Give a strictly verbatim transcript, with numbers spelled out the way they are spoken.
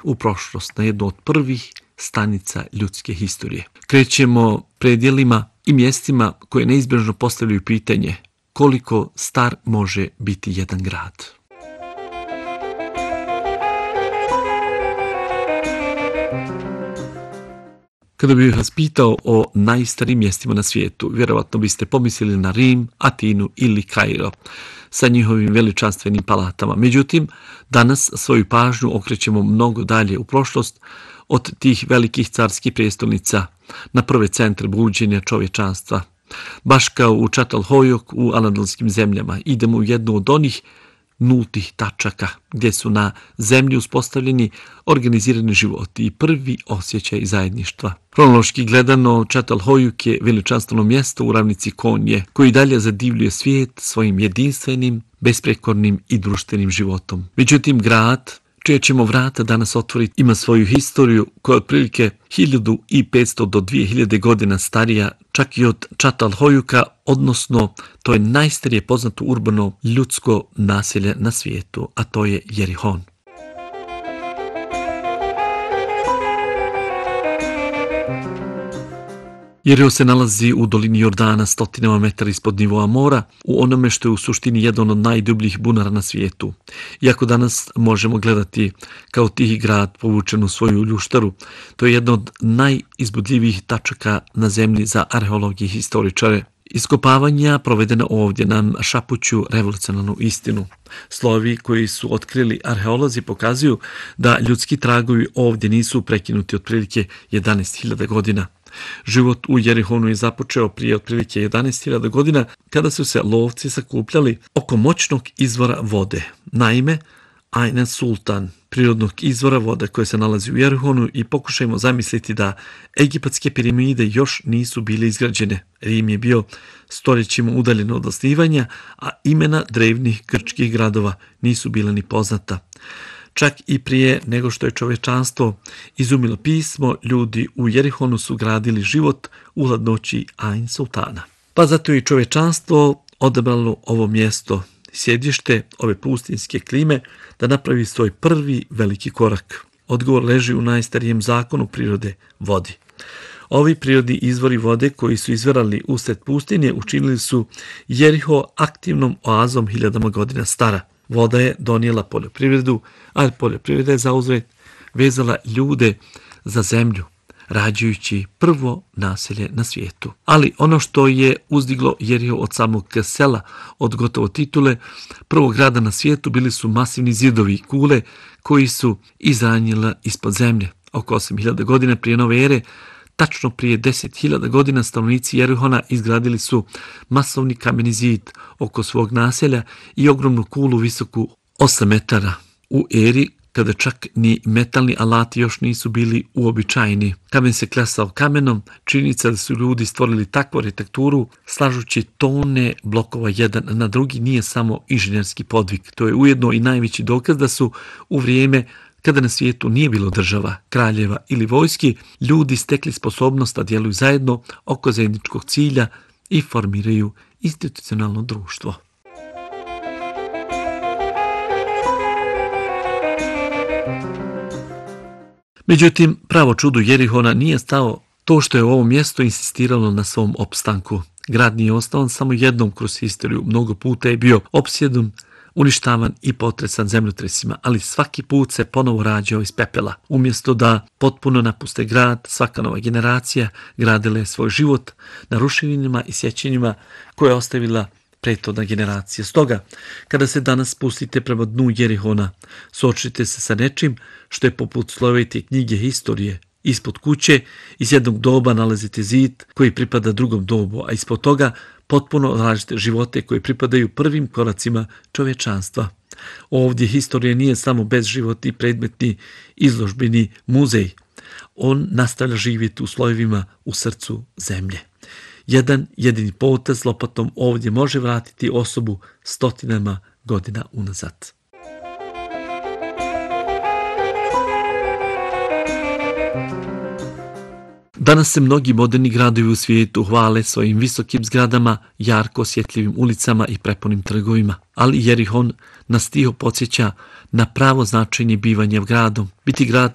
u prošlost, na jednu od prvih stanica ljudske historije. Krećemo predjelima i mjestima koje neizbježno postavljaju pitanje koliko star može biti jedan grad. Kada bih vas pitao o najstarijim mjestima na svijetu, vjerovatno biste pomislili na Rim, Atinu ili Kairo sa njihovim veličanstvenim palatama. Međutim, danas svoju pažnju okrećemo mnogo dalje u prošlost od tih velikih carskih prijestolnica na prve centre buđenja čovječanstva. Baš kao u Čatalhojok u anadolskim zemljama idemo u jednu od onih nultih tačaka gdje su na zemlji uspostavljeni organizirani životi i prvi osjećaj zajedništva. Hronološki gledano, Čatalhojuk je veličanstveno mjesto u ravnici Konje koji dalje zadivljuje svijet svojim jedinstvenim, besprekornim i društvenim životom. Međutim, grad čije ćemo vrata danas otvoriti ima svoju historiju koja je otprilike hiljadu petsto do dvije hiljade godina starija čak i od Čatalhojuka, odnosno to je najstarije poznato urbano ljudsko naselje na svijetu, a to je Jerihon. Jeriho se nalazi u dolini Jordana stotinama metara ispod nivoa mora, u onome što je u suštini jedan od najdubljih bunara na svijetu. Iako danas možemo gledati kao tihi grad povučen u svoju ljuštaru, to je jedna od najizbudljivijih tačaka na zemlji za arheologije i historičare. Iskopavanja provedena ovdje nam šapuću revolucionarnu istinu. Slovi koji su otkrili arheolozi pokazuju da ljudski tragovi ovdje nisu prekinuti otprilike jedanaest hiljada godina. Život u Jerihonu je započeo prije otprilike jedanaest hiljada godina kada su se lovci sakupljali oko moćnog izvora vode. Naime, Ain Sultan, prirodnog izvora vode koje se nalazi u Jerihonu, i pokušajmo zamisliti da egipatske piramide još nisu bile izgrađene. Rim je bio stoljećima udaljen od osnivanja, a imena drevnih grčkih gradova nisu bila ni poznata. Čak i prije nego što je čovječanstvo izumilo pismo, ljudi u Jerihonu su gradili život u hladnoći Ain Sultana. Pa zato je čovječanstvo odabralo ovo mjesto, sjedište ove pustinjske klime, da napravi svoj prvi veliki korak. Odgovor leži u najstarijem zakonu prirode, vodi. Ovi prirodni izvori vode koji su izvirali usred pustinje učinili su Jeriho aktivnom oazom hiljadama godina stara. Voda je donijela poljoprivredu, a poljoprivreda je zauzvrat vezala ljude za zemlju, rađajući prvo naselje na svijetu. Ali ono što je uzdiglo Jeriho od samog sela, od gotovo titule prvog grada na svijetu, bili su masivni zidovi i kule koji su izranjila ispod zemlje. Oko osam hiljada godina prije nove ere, tačno prije deset hiljada godina, stanovnici Jerihona izgradili su masovni kameni zid oko svog naselja i ogromnu kulu visoku osam metara. U eri kada čak ni metalni alati još nisu bili uobičajeni. Kamen se klesao kamenom, činjenica da su ljudi stvorili takvu arhitekturu slažući tone blokova jedan na drugi nije samo inženjerski podvig. To je ujedno i najveći dokaz da su u vrijeme kada na svijetu nije bilo država, kraljeva ili vojski, ljudi stekli sposobnost da djeluju zajedno oko zajedničkog cilja i formiraju institucionalno društvo. Međutim, pravo čudo Jerihona nije stao to što je ovo mjesto insistiralo na svom opstanku. Grad nije osnovan samo jednom kroz historiju, mnogo puta je bio opsjednut, uništavan i potresan zemljotresima, ali svaki put se ponovo rađao iz pepela. Umjesto da potpuno napuste grad, svaka nova generacija gradila je svoj život na ruševinama i sjećanjima koje je ostavila prethodna generacija. Stoga, kada se danas spustite prema dnu Jerihona, suočite se sa nečim što je poput slovite knjige historije. Ispod kuće iz jednog doba nalazite zid koji pripada drugom dobu, a ispod toga potpuno različite živote koji pripadaju prvim koracima čovječanstva. Ovdje historija nije samo bezživotni predmetni izložbeni muzej. On nastavlja živjeti u slojevima u srcu zemlje. Jedan jedini potez lopatom ovdje može vratiti osobu stotinama godina unazad. Danas se mnogi moderni gradovi u svijetu hvale svojim visokim zgradama, jarko osjetljivim ulicama i prepunim trgovima. Ali Jerihon nas tiho podsjeća na pravo značenje bivanja gradom. Biti grad